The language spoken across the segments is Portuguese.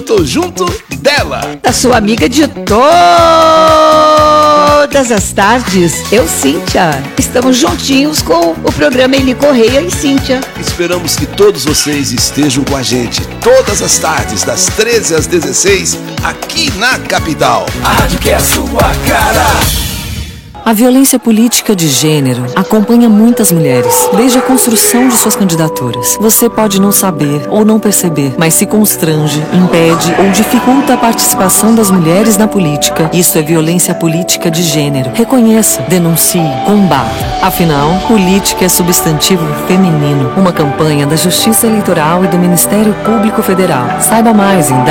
Tô junto dela, da sua amiga de todas as tardes, eu, Cíntia. Estamos juntinhos com o programa Eli Correia e Cíntia. Esperamos que todos vocês estejam com a gente todas as tardes, das 13 às 16, aqui na capital. A rádio que é a sua cara. A violência política de gênero acompanha muitas mulheres, desde a construção de suas candidaturas. Você pode não saber ou não perceber, mas se constrange, impede ou dificulta a participação das mulheres na política. Isso é violência política de gênero. Reconheça, denuncie, combata. Afinal, política é substantivo feminino. Uma campanha da Justiça Eleitoral e do Ministério Público Federal. Saiba mais em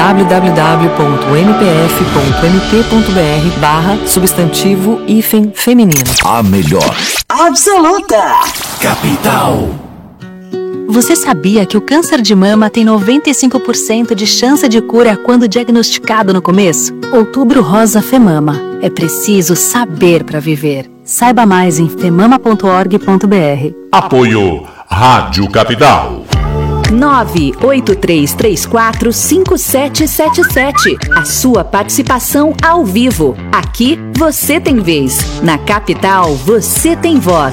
www.npf.mp.br/substantivo-feminino. A melhor absoluta capital. Você sabia que o câncer de mama tem 95% de chance de cura quando diagnosticado no começo? Outubro Rosa Femama. É preciso saber para viver. Saiba mais em femama.org.br. Apoio Rádio Capital. 983345777. A sua participação ao vivo. Aqui você tem vez. Na capital você tem voz.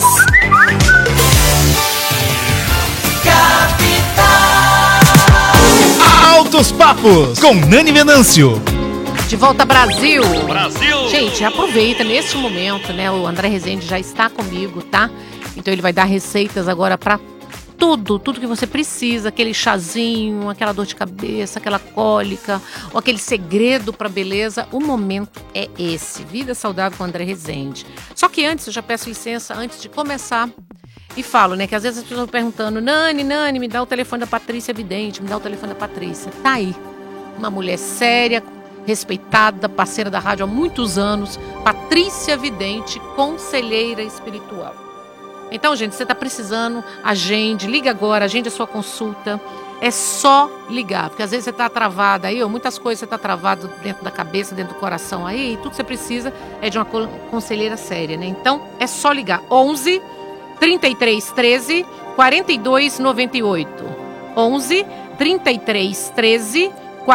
Capital. Altos Papos com Nani Venâncio. De volta Brasil. Gente, aproveita neste momento, né? O André Rezende já está comigo, tá? Então ele vai dar receitas agora para tudo que você precisa, aquele chazinho, aquela dor de cabeça, aquela cólica, ou aquele segredo para beleza. O momento é esse, Vida Saudável com André Rezende. Só que antes, eu já peço licença, antes de começar, e falo, né, que às vezes as pessoas estão perguntando, Nani, me dá o telefone da Patrícia Vidente, me dá o telefone da Patrícia. Tá aí, uma mulher séria, respeitada, parceira da rádio há muitos anos, Patrícia Vidente, conselheira espiritual. Então, gente, você está precisando, agende, liga agora, agende a sua consulta. É só ligar, porque às vezes você está travada aí, ou muitas coisas você está travado dentro da cabeça, dentro do coração aí, e tudo que você precisa é de uma conselheira séria, né? Então, é só ligar. 11 33 13 42 98. 11 33 13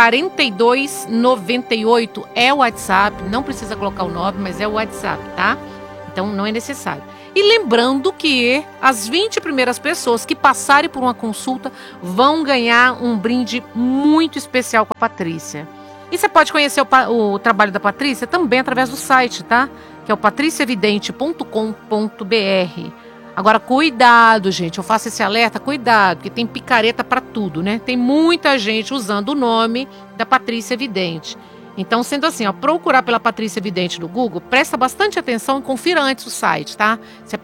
42 98 é o WhatsApp, não precisa colocar o nome, mas é o WhatsApp, tá? Então, não é necessário. E lembrando que as 20 primeiras pessoas que passarem por uma consulta vão ganhar um brinde muito especial com a Patrícia. E você pode conhecer o trabalho da Patrícia também através do site, tá? Que é o patriciavidente.com.br. Agora, cuidado, gente, eu faço esse alerta, cuidado, porque tem picareta para tudo, né? Tem muita gente usando o nome da Patrícia Vidente. Então, sendo assim, ó, procurar pela Patrícia Vidente no Google, presta bastante atenção e confira antes o site, tá? Isso é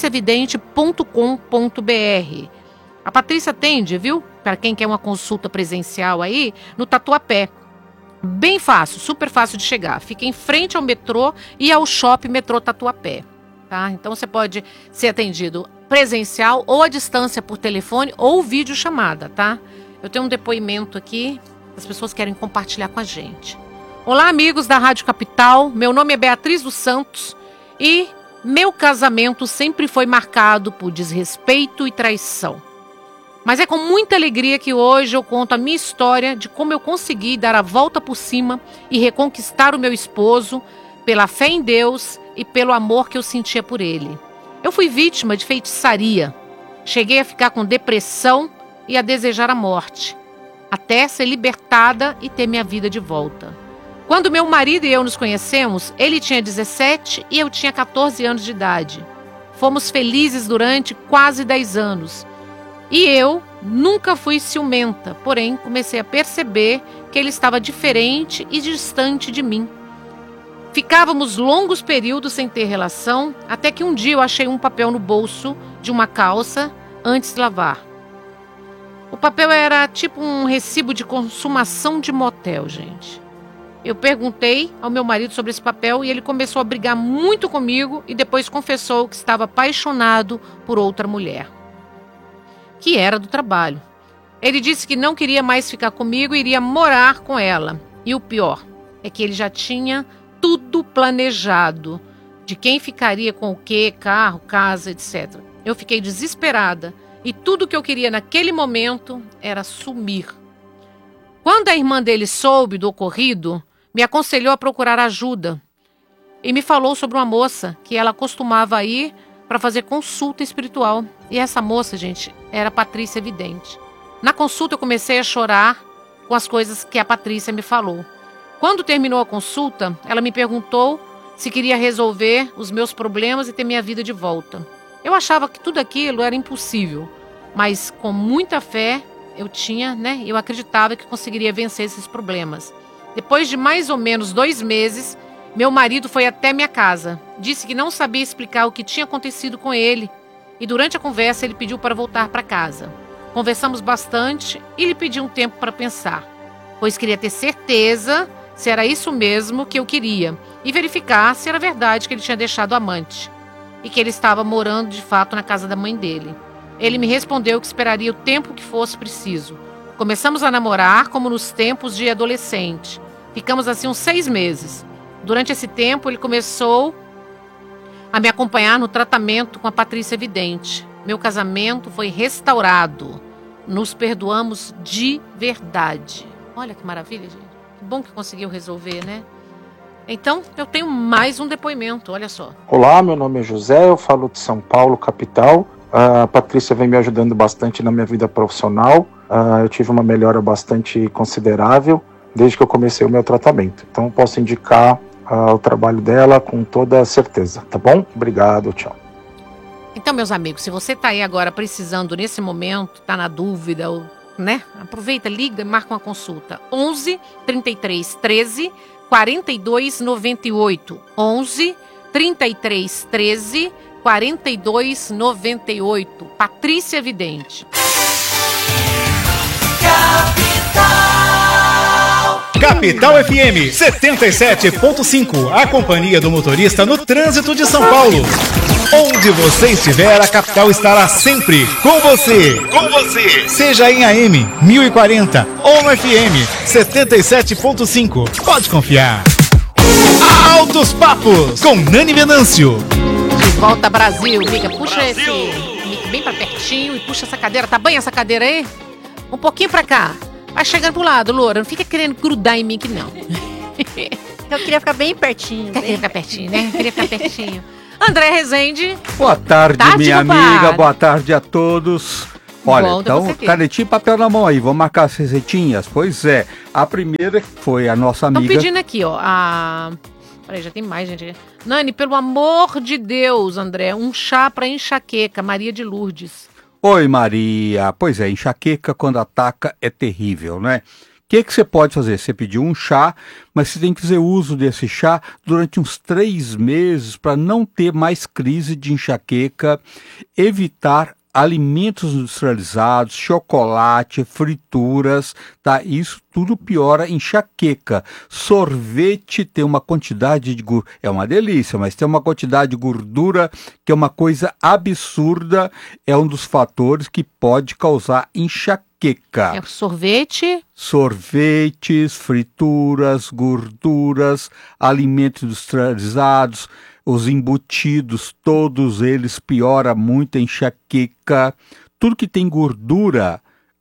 patriciavidente.com.br. A Patrícia atende, viu? Para quem quer uma consulta presencial aí, no Tatuapé. Bem fácil, super fácil de chegar. Fica em frente ao metrô e ao shopping metrô Tatuapé, tá? Então, você pode ser atendido presencial ou à distância por telefone ou videochamada, tá? Eu tenho um depoimento aqui, as pessoas querem compartilhar com a gente. Olá, amigos da Rádio Capital, meu nome é Beatriz dos Santos e meu casamento sempre foi marcado por desrespeito e traição. Mas é com muita alegria que hoje eu conto a minha história de como eu consegui dar a volta por cima e reconquistar o meu esposo pela fé em Deus e pelo amor que eu sentia por ele. Eu fui vítima de feitiçaria, cheguei a ficar com depressão e a desejar a morte, até ser libertada e ter minha vida de volta. Quando meu marido e eu nos conhecemos, ele tinha 17 e eu tinha 14 anos de idade. Fomos felizes durante quase 10 anos. E eu nunca fui ciumenta, porém comecei a perceber que ele estava diferente e distante de mim. Ficávamos longos períodos sem ter relação, até que um dia eu achei um papel no bolso de uma calça antes de lavar. O papel era tipo um recibo de consumação de motel, gente. Eu perguntei ao meu marido sobre esse papel e ele começou a brigar muito comigo e depois confessou que estava apaixonado por outra mulher, que era do trabalho. Ele disse que não queria mais ficar comigo e iria morar com ela. E o pior é que ele já tinha tudo planejado, de quem ficaria com o quê, carro, casa, etc. Eu fiquei desesperada e tudo que eu queria naquele momento era sumir. Quando a irmã dele soube do ocorrido, me aconselhou a procurar ajuda e me falou sobre uma moça que ela costumava ir para fazer consulta espiritual. E essa moça, gente, era a Patrícia Vidente. Na consulta eu comecei a chorar com as coisas que a Patrícia me falou. Quando terminou a consulta, ela me perguntou se queria resolver os meus problemas e ter minha vida de volta. Eu achava que tudo aquilo era impossível, mas com muita fé eu acreditava que conseguiria vencer esses problemas. Depois de mais ou menos 2 meses, meu marido foi até minha casa. Disse que não sabia explicar o que tinha acontecido com ele e durante a conversa ele pediu para voltar para casa. Conversamos bastante e lhe pedi um tempo para pensar, pois queria ter certeza se era isso mesmo que eu queria e verificar se era verdade que ele tinha deixado o amante e que ele estava morando de fato na casa da mãe dele. Ele me respondeu que esperaria o tempo que fosse preciso. Começamos a namorar como nos tempos de adolescente. Ficamos assim uns 6 meses. Durante esse tempo ele começou a me acompanhar no tratamento com a Patrícia Vidente. Meu casamento foi restaurado. Nos perdoamos de verdade. Olha que maravilha, gente. Que bom que conseguiu resolver, né? Então, eu tenho mais um depoimento, olha só. Olá, meu nome é José, eu falo de São Paulo, capital. A Patrícia vem me ajudando bastante na minha vida profissional. Eu tive uma melhora bastante considerável desde que eu comecei o meu tratamento. Então, posso indicar o trabalho dela com toda certeza, tá bom? Obrigado, tchau. Então, meus amigos, se você está aí agora precisando nesse momento, está na dúvida, né? Aproveita, liga e marca uma consulta. 11 33 13 42 98. 11 33 13 42 98. Patrícia Vidente. Capital FM 77.5, a companhia do motorista no trânsito de São Paulo. Onde você estiver, a Capital estará sempre com você. Com você. Seja em AM 1040 ou no FM 77.5. Pode confiar. Altos Papos com Nani Venâncio. De volta, Brasil. Mica, puxa esse mic bem pra pertinho e puxa essa cadeira. Tá bem essa cadeira aí? Um pouquinho pra cá. Vai chegando pro lado, Loura. Não fica querendo grudar em mim que não. Eu queria ficar bem pertinho. Queria ficar pertinho, né? Queria ficar pertinho. André Rezende. Boa tarde, minha amiga. Boa tarde a todos. Olha, então, canetinha e papel na mão aí. Vamos marcar as receitinhas? Pois é. A primeira foi a nossa amiga. Estão pedindo aqui, ó. Peraí, já tem mais, gente. Nani, pelo amor de Deus, André, um chá pra enxaqueca. Maria de Lourdes. Oi, Maria. Pois é, enxaqueca quando ataca é terrível, né? O que você pode fazer? Você pediu um chá, mas você tem que fazer uso desse chá durante uns 3 meses para não ter mais crise de enxaqueca, evitar alimentos industrializados, chocolate, frituras, tá? Isso tudo piora enxaqueca. Sorvete tem uma quantidade de gordura, é uma delícia, mas tem uma quantidade de gordura que é uma coisa absurda, é um dos fatores que pode causar enxaqueca. É sorvete? Sorvetes, frituras, gorduras, alimentos industrializados, os embutidos, todos eles piora muito a enxaqueca. Tudo que tem gordura,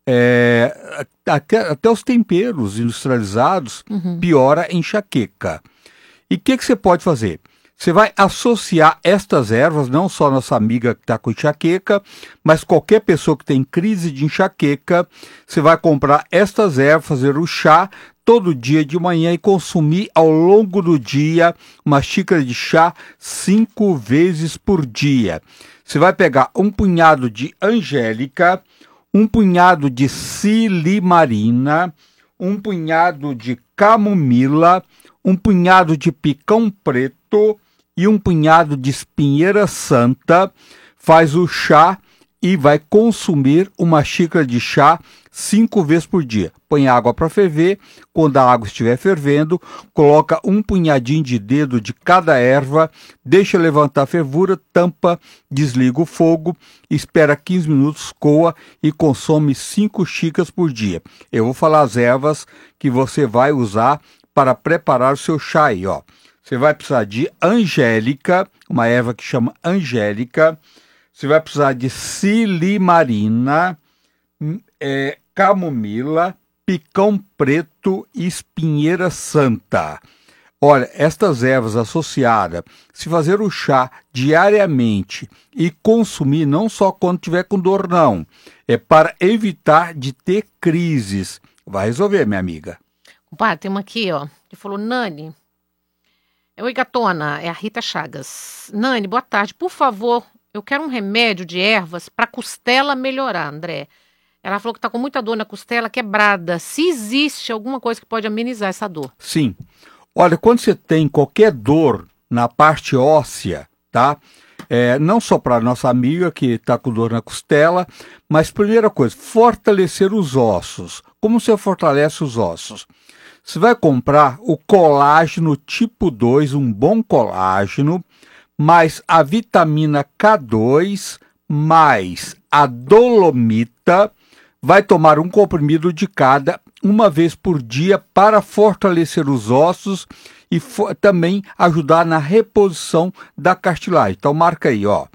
até os temperos industrializados, piora a enxaqueca. E o que você pode fazer? Você vai associar estas ervas, não só nossa amiga que está com enxaqueca, mas qualquer pessoa que tem crise de enxaqueca, você vai comprar estas ervas, fazer o chá todo dia de manhã e consumir ao longo do dia uma xícara de chá 5 vezes por dia. Você vai pegar um punhado de angélica, um punhado de silimarina, um punhado de camomila, um punhado de picão preto e um punhado de espinheira santa, faz o chá e vai consumir uma xícara de chá 5 vezes por dia. Põe água para ferver, quando a água estiver fervendo, coloca um punhadinho de dedo de cada erva, deixa levantar a fervura, tampa, desliga o fogo, espera 15 minutos, coa e consome 5 xícaras por dia. Eu vou falar as ervas que você vai usar para preparar o seu chá aí, ó. Você vai precisar de angélica, uma erva que chama angélica. Você vai precisar de silimarina, camomila, picão preto e espinheira santa. Olha, estas ervas associadas, se fazer o chá diariamente e consumir não só quando tiver com dor, não, é para evitar de ter crises. Vai resolver, minha amiga. Compadre, tem uma aqui, ó, que falou, Nani, oi gatona, é a Rita Chagas. Nani, boa tarde, por favor, eu quero um remédio de ervas para costela melhorar, André. Ela falou que está com muita dor na costela quebrada. Se existe alguma coisa que pode amenizar essa dor. Sim. Olha, quando você tem qualquer dor na parte óssea, tá? Não só para nossa amiga que está com dor na costela, mas primeira coisa, fortalecer os ossos. Como você fortalece os ossos? Você vai comprar o colágeno tipo 2, um bom colágeno, mais a vitamina K2, mais a dolomita. Vai tomar um comprimido de cada uma vez por dia para fortalecer os ossos e também ajudar na reposição da cartilagem. Então marca aí, ó,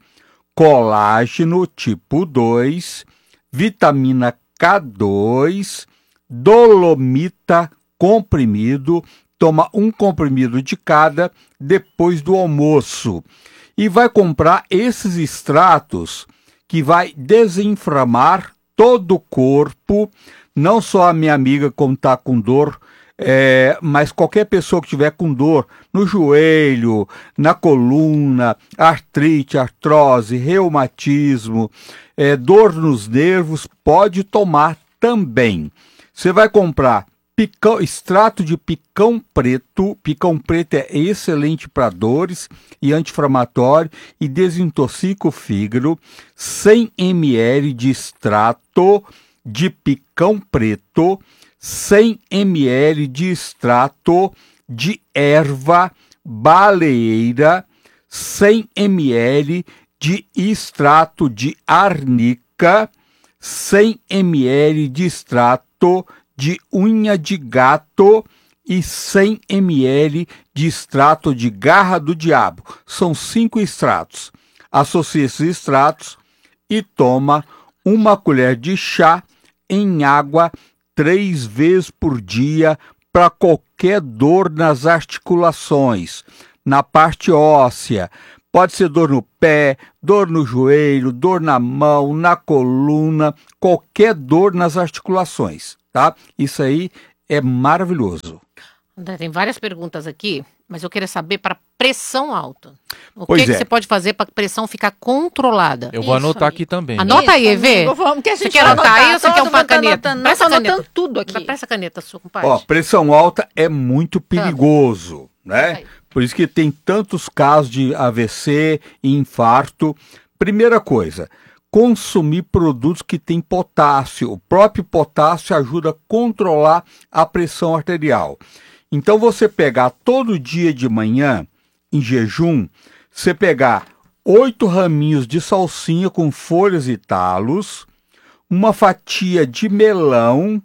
colágeno tipo 2, vitamina K2, dolomita comprimido, toma um comprimido de cada depois do almoço. E vai comprar esses extratos que vai desinflamar todo o corpo, não só a minha amiga como está com dor, mas qualquer pessoa que tiver com dor no joelho, na coluna, artrite, artrose, reumatismo, dor nos nervos, pode tomar também. Você vai comprar extrato de picão preto. Picão preto é excelente para dores e anti-inflamatório e desintoxica o fígado. 100 ml de extrato de picão preto, 100 ml de extrato de erva baleeira, 100 ml de extrato de arnica, 100 ml de extrato de unha de gato e 100 ml de extrato de garra do diabo. São 5 extratos. Associe esses extratos e toma uma colher de chá em água 3 vezes por dia para qualquer dor nas articulações, na parte óssea. Pode ser dor no pé, dor no joelho, dor na mão, na coluna, qualquer dor nas articulações, tá? Isso aí é maravilhoso. André, tem várias perguntas aqui, mas eu queria saber para pressão alta. O Pois que é. você pode fazer para a pressão ficar controlada? Eu vou anotar aqui também. Anota aí, Vê. Vamos, que a Você gente quer vai anotar aí anotar, ou você quer uma todo mundo tá caneta? anotando. Presta Não, tô caneta. anotando tudo aqui. Presta caneta sua, compadre. Ó, pressão alta é muito perigoso, né? Por isso que tem tantos casos de AVC e infarto. Primeira coisa, consumir produtos que têm potássio. O próprio potássio ajuda a controlar a pressão arterial. Então você pegar todo dia de manhã, em jejum, você pegar 8 raminhos de salsinha com folhas e talos, uma fatia de melão,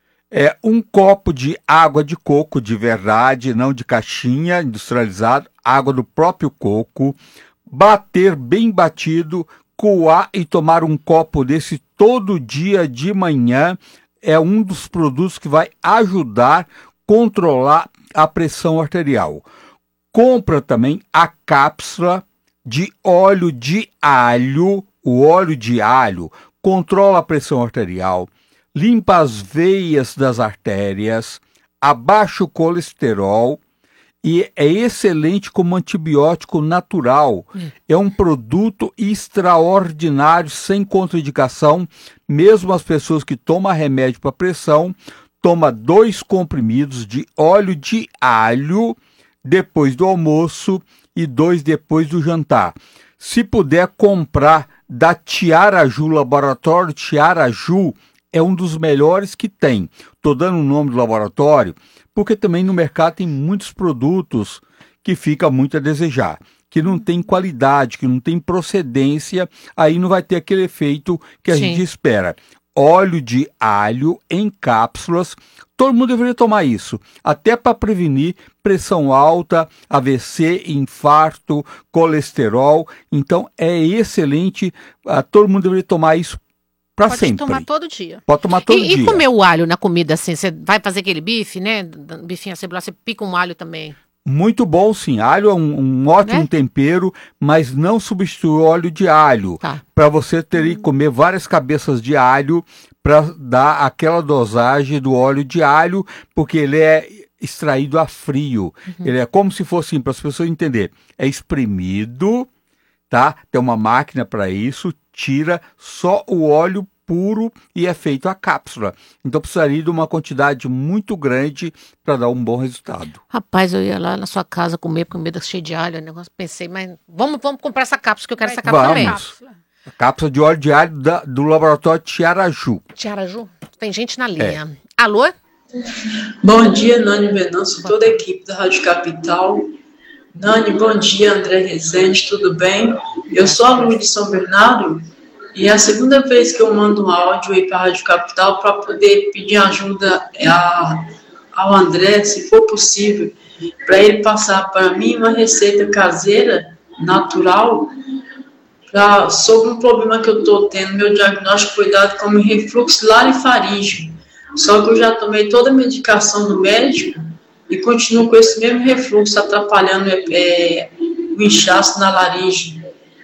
um copo de água de coco de verdade, não de caixinha industrializada, água do próprio coco, bater bem batido, coar e tomar um copo desse todo dia de manhã, é um dos produtos que vai ajudar a controlar a pressão arterial. Compra também a cápsula de óleo de alho. O óleo de alho controla a pressão arterial, limpa as veias das artérias, abaixa o colesterol e é excelente como antibiótico natural. É um produto extraordinário, sem contraindicação. Mesmo as pessoas que tomam remédio para pressão, toma 2 comprimidos de óleo de alho depois do almoço e 2 depois do jantar. Se puder comprar da Tiaraju, laboratório Tiaraju, é um dos melhores que tem. Estou dando o nome do laboratório, porque também no mercado tem muitos produtos que ficam muito a desejar, que não tem qualidade, que não tem procedência, aí não vai ter aquele efeito que a gente espera. Óleo de alho em cápsulas, todo mundo deveria tomar isso, até para prevenir pressão alta, AVC, infarto, colesterol. Então é excelente, todo mundo deveria tomar isso para sempre. Pode tomar todo dia. Pode tomar todo dia. E comer o alho na comida assim? Você vai fazer aquele bife, né? Bifinho acebolado, você pica um alho também. Muito bom, sim. Alho é um ótimo tempero, mas não substitui o óleo de alho. Tá. Para você ter que comer várias cabeças de alho para dar aquela dosagem do óleo de alho, porque ele é extraído a frio. Ele é como se fosse, para as pessoas entenderem, é espremido, tá? Tem uma máquina para isso, tira só o óleo puro e é feito a cápsula. Então precisaria de uma quantidade muito grande para dar um bom resultado. Rapaz, eu ia lá na sua casa comer, porque comida cheia de alho, negócio. Pensei, mas vamos comprar essa cápsula, que eu quero essa cápsula também. A cápsula de óleo de alho do laboratório Tiaraju. Tiaraju? Tem gente na linha. Alô? Bom dia, Nani Venâncio, toda a equipe da Rádio Capital. Nani, bom dia, André Rezende, tudo bem? Eu sou aluna de São Bernardo e é a segunda vez que eu mando um áudio aí para a Rádio Capital para poder pedir ajuda ao André, se for possível, para ele passar para mim uma receita caseira, natural, sobre um problema que eu estou tendo. Meu diagnóstico foi dado como refluxo larinfaríngeo. Só que eu já tomei toda a medicação do médico e continuo com esse mesmo refluxo, atrapalhando o inchaço na laringe.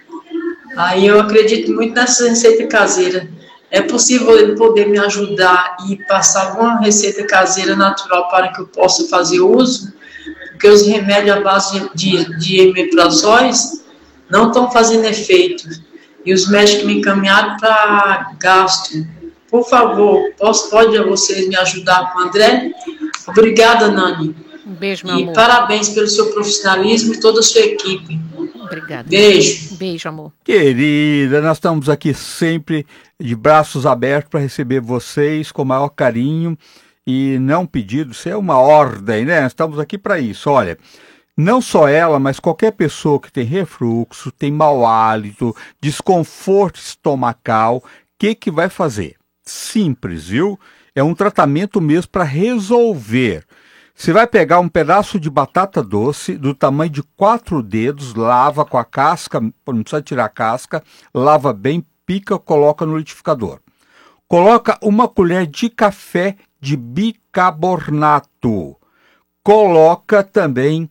Aí eu acredito muito nessa receita caseira. É possível ele poder me ajudar e passar alguma receita caseira natural para que eu possa fazer uso? Porque os remédios à base de omeprazóis não estão fazendo efeito. E os médicos me encaminharam para gastro. Por favor, pode vocês me ajudar com o André? Obrigada, Nani. Um beijo, meu amor. E parabéns pelo seu profissionalismo e toda a sua equipe. Obrigada. Beijo. Beijo, amor. Querida, nós estamos aqui sempre de braços abertos para receber vocês com o maior carinho e não pedido, isso é uma ordem, né? Estamos aqui para isso. Olha, não só ela, mas qualquer pessoa que tem refluxo, tem mau hálito, desconforto estomacal, o que vai fazer? Simples, viu? É um tratamento mesmo para resolver. Você vai pegar um pedaço de batata doce do tamanho de 4 dedos, lava com a casca, não precisa tirar a casca, lava bem, pica, coloca no liquidificador. Coloca uma colher de café de bicarbonato. Coloca também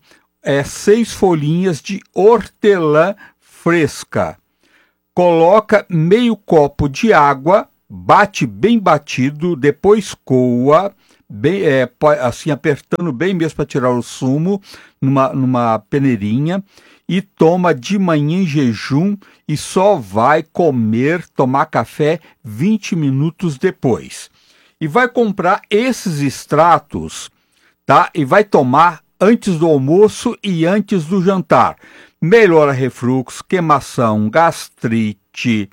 6 folhinhas de hortelã fresca. Coloca meio copo de água, bate bem batido, depois coa, bem, assim apertando bem mesmo para tirar o sumo, numa peneirinha, e toma de manhã em jejum e só vai tomar café 20 minutos depois. E vai comprar esses extratos, tá? E vai tomar antes do almoço e antes do jantar. Melhora refluxo, queimação, gastrite,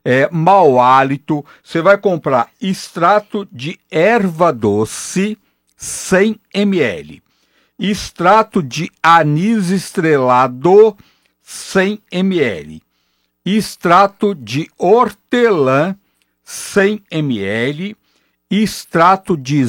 mau hálito. Você vai comprar extrato de erva doce 100 ml, extrato de anis estrelado 100 ml, extrato de hortelã 100 ml, extrato de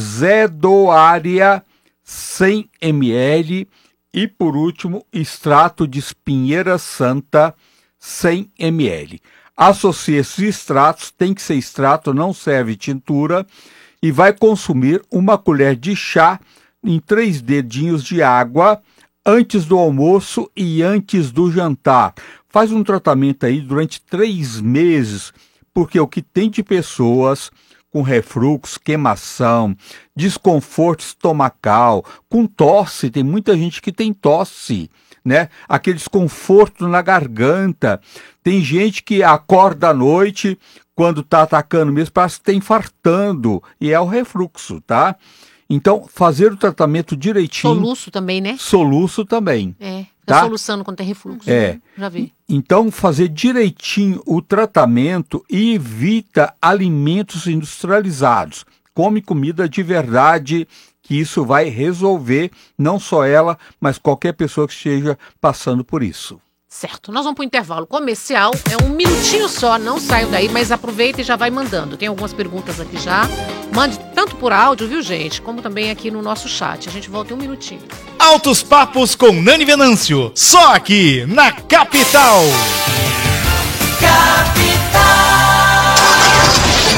zedoária 100 ml e, por último, extrato de espinheira santa 100 ml. Associe esses extratos, tem que ser extrato, não serve tintura, e vai consumir uma colher de chá em 3 dedinhos de água antes do almoço e antes do jantar. Faz um tratamento aí durante 3 meses, porque o que tem de pessoas com refluxo, queimação, desconforto estomacal, com tosse, tem muita gente que tem tosse, né? Aquele desconforto na garganta. Tem gente que acorda à noite, quando está atacando mesmo, parece que está infartando, e é o refluxo, tá? Então, fazer o tratamento direitinho. Soluço também, né? Soluço também. Fica soluçando quando tem refluxo. Já vi. Então, fazer direitinho o tratamento e evita alimentos industrializados. Come comida de verdade, que isso vai resolver, não só ela, mas qualquer pessoa que esteja passando por isso. Certo, nós vamos para o intervalo comercial, é 1 minutinho só, não saiam daí, mas aproveita e já vai mandando. Tem algumas perguntas aqui já, mande tanto por áudio, viu gente, como também aqui no nosso chat. A gente volta em 1 minutinho. Altos Papos com Nani Venâncio, só aqui na Capital. Capital.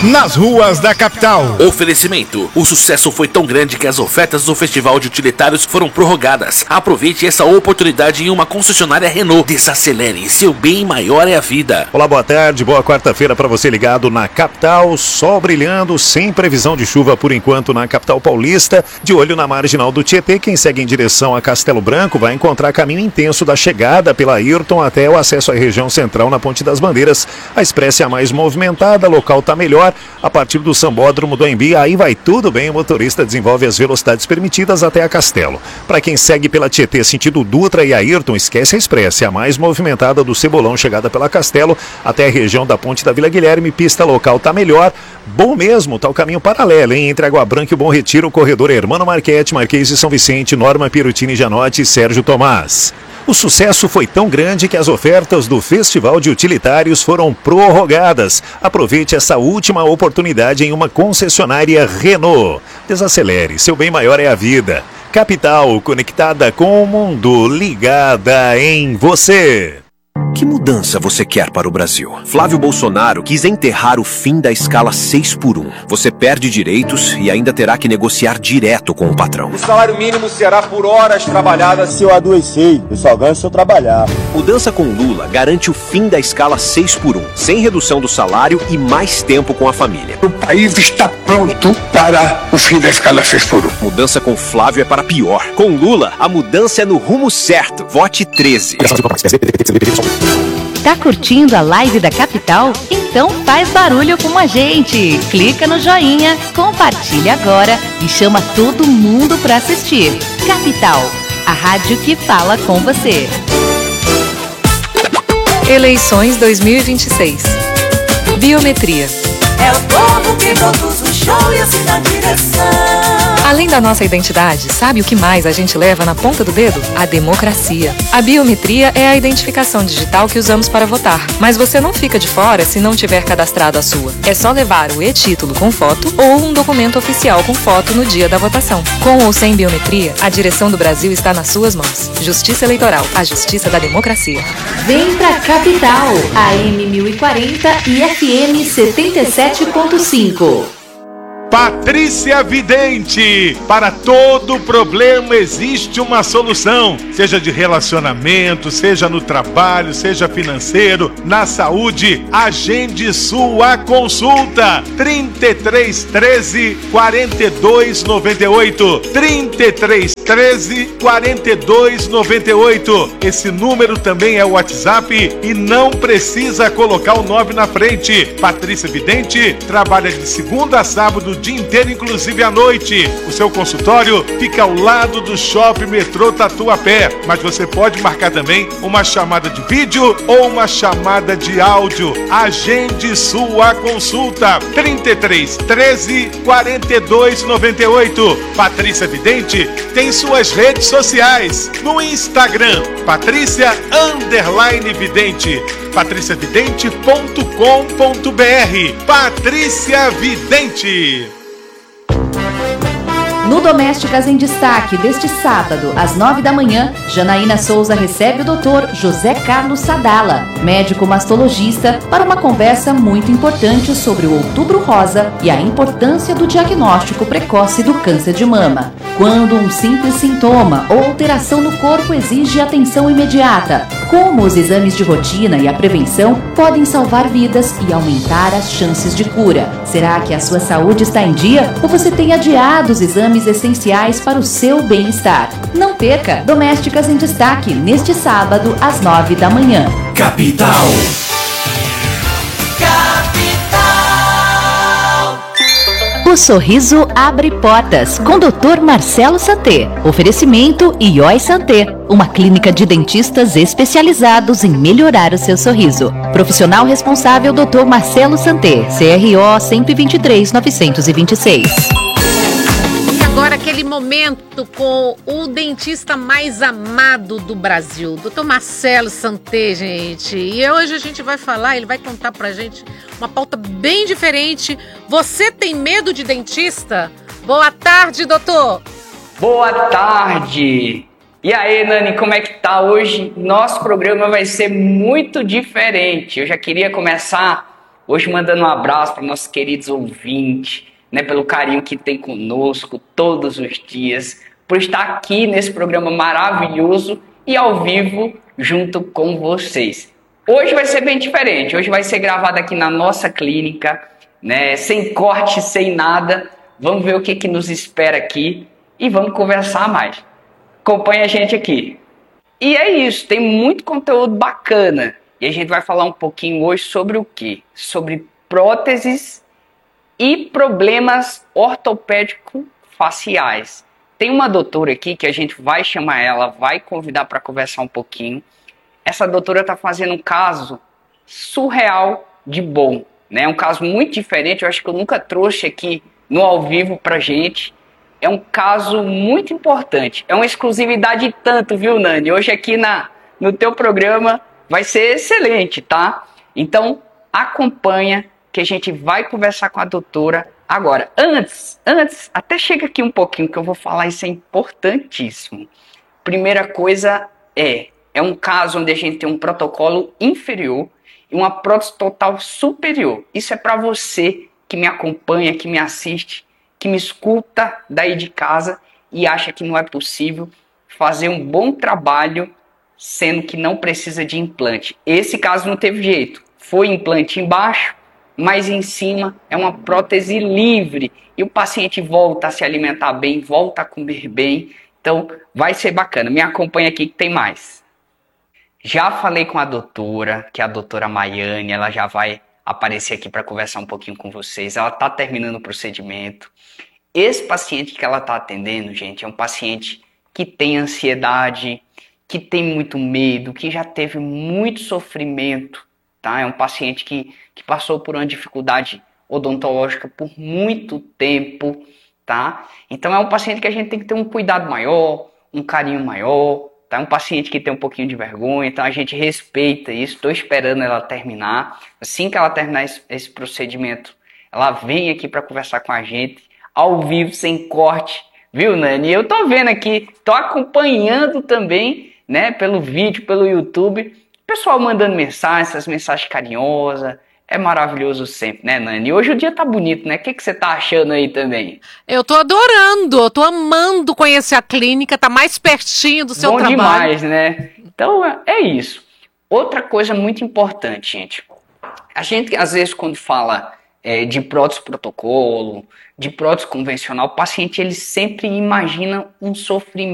nas ruas da capital. Oferecimento. O sucesso foi tão grande que as ofertas do Festival de Utilitários foram prorrogadas. Aproveite essa oportunidade em uma concessionária Renault. Desacelere, seu bem maior é a vida. Olá, boa tarde, boa quarta-feira para você ligado na capital. Sol brilhando, sem previsão de chuva por enquanto na capital paulista. De olho na marginal do Tietê, quem segue em direção a Castelo Branco vai encontrar caminho intenso da chegada pela Ayrton até o acesso à região central na Ponte das Bandeiras. A expressa é a mais movimentada, local está melhor. A partir do Sambódromo do Embi, aí vai tudo bem, o motorista desenvolve as velocidades permitidas até a Castelo. Para quem segue pela Tietê sentido Dutra e Ayrton, esquece a expressa, é a mais movimentada do Cebolão, chegada pela Castelo até a região da Ponte da Vila Guilherme, pista local está melhor. Bom mesmo, tá o caminho paralelo, hein? Entre Água Branca e o Bom Retiro, o corredor Hermano Marchetti, Marquês de São Vicente, Norma Pirutini Janotti e Sérgio Tomás. O sucesso foi tão grande que as ofertas do Festival de Utilitários foram prorrogadas. Aproveite essa última oportunidade em uma concessionária Renault. Desacelere, seu bem maior é a vida. Capital, conectada com o mundo, ligada em você. Que mudança você quer para o Brasil? Flávio Bolsonaro quis enterrar o fim da escala 6x1. Você perde direitos e ainda terá que negociar direto com o patrão. O salário mínimo será por horas trabalhadas. Se eu adoecer, eu só ganho se eu trabalhar. Mudança com Lula garante o fim da escala 6x1, sem redução do salário e mais tempo com a família. O país está pronto para o fim da escala 6x1. Mudança com Flávio é para pior. Com Lula, a mudança é no rumo certo. Vote 13. Tá curtindo a live da Capital? Então faz barulho com a gente. Clica no joinha, compartilha agora e chama todo mundo para assistir. Capital, a rádio que fala com você. Eleições 2026. Biometria. É o povo que produz o show e assim dá direção. Além da nossa identidade, sabe o que mais a gente leva na ponta do dedo? A democracia. A biometria é a identificação digital que usamos para votar. Mas você não fica de fora se não tiver cadastrado a sua. É só levar o e-título com foto ou um documento oficial com foto no dia da votação. Com ou sem biometria, a direção do Brasil está nas suas mãos. Justiça Eleitoral, a justiça da democracia. Vem pra Capital, AM 1040 e FM 77.5. Patrícia Vidente, para todo problema existe uma solução, seja de relacionamento, seja no trabalho, seja financeiro, na saúde. Agende sua consulta, 33 13 42 98, 33 13 42 98. Esse número também é o WhatsApp e não precisa colocar o 9 na frente. Patrícia Vidente trabalha de segunda a sábado, dia inteiro, inclusive à noite. O seu consultório fica ao lado do Shopping Metrô Tatuapé, mas você pode marcar também uma chamada de vídeo ou uma chamada de áudio. Agende sua consulta, 33 13 42 98. Patrícia Vidente tem suas redes sociais no Instagram, Patrícia_Vidente, patriciavidente.com.br. Patrícia Vidente. No Domésticas em Destaque, deste sábado, às 9 da manhã, Janaína Souza recebe o Dr. José Carlos Sadala, médico mastologista, para uma conversa muito importante sobre o Outubro Rosa e a importância do diagnóstico precoce do câncer de mama. Quando um simples sintoma ou alteração no corpo exige atenção imediata, como os exames de rotina e a prevenção podem salvar vidas e aumentar as chances de cura. Será que a sua saúde está em dia ou você tem adiado os exames essenciais para o seu bem-estar? Não perca Domésticas em Destaque neste sábado às 9 da manhã. Capital. O sorriso abre portas com Dr. Marcelo Santé. Oferecimento Ioi Santé, uma clínica de dentistas especializados em melhorar o seu sorriso. Profissional responsável Dr. Marcelo Santé, CRO 123.926. Agora aquele momento com o dentista mais amado do Brasil, Dr. Marcelo Santé, gente. E hoje a gente vai falar, ele vai contar pra gente uma pauta bem diferente. Você tem medo de dentista? Boa tarde, doutor. Boa tarde. E aí, Nani, como é que tá hoje? Nosso programa vai ser muito diferente. Eu já queria começar Hoje mandando um abraço para nossos queridos ouvintes, né, pelo carinho que tem conosco todos os dias, por estar aqui nesse programa maravilhoso e ao vivo junto com vocês. Hoje vai ser bem diferente, hoje vai ser gravado aqui na nossa clínica, né, sem corte, sem nada. Vamos ver o que nos espera aqui e vamos conversar mais. Acompanhe a gente aqui. E é isso, tem muito conteúdo bacana. E a gente vai falar um pouquinho hoje sobre o quê? Sobre próteses e problemas ortopédicos faciais. Tem uma doutora aqui que a gente vai chamar ela, vai convidar para conversar um pouquinho. Essa doutora está fazendo um caso surreal de bom, né? Um caso muito diferente, eu acho que eu nunca trouxe aqui no ao vivo pra gente. É um caso muito importante, é uma exclusividade tanto, viu, Nani? Hoje aqui no teu programa vai ser excelente, tá? Então, acompanha que a gente vai conversar com a doutora agora. Antes, até chega aqui um pouquinho que eu vou falar, isso é importantíssimo. Primeira coisa é um caso onde a gente tem um protocolo inferior e uma prótese total superior. Isso é para você que me acompanha, que me assiste, que me escuta daí de casa e acha que não é possível fazer um bom trabalho sendo que não precisa de implante. Esse caso não teve jeito. Foi implante embaixo, mas em cima é uma prótese livre. E o paciente volta a se alimentar bem, volta a comer bem. Então vai ser bacana. Me acompanha aqui que tem mais. Já falei com a doutora, que é a doutora Maiane, ela já vai aparecer aqui para conversar um pouquinho com vocês. Ela está terminando o procedimento. Esse paciente que ela está atendendo, gente, é um paciente que tem ansiedade, que tem muito medo, que já teve muito sofrimento, tá? É um paciente que passou por uma dificuldade odontológica por muito tempo, tá? Então é um paciente que a gente tem que ter um cuidado maior, um carinho maior, tá? É um paciente que tem um pouquinho de vergonha, então a gente respeita isso. Estou esperando ela terminar. Assim que ela terminar esse procedimento, ela vem aqui para conversar com a gente, ao vivo, sem corte, viu, Nani? Eu tô vendo aqui, tô acompanhando também, né, pelo vídeo, pelo YouTube, pessoal mandando mensagens, essas mensagens carinhosas, é maravilhoso sempre, né, Nani? Hoje o dia tá bonito, né? O que você tá achando aí também? Eu tô adorando, eu tô amando conhecer a clínica, tá mais pertinho do seu trabalho. Bom demais, né? Então é isso. Outra coisa muito importante, gente. A gente, às vezes, quando fala de prótese protocolo, de prótese convencional, o paciente ele sempre imagina um sofrimento.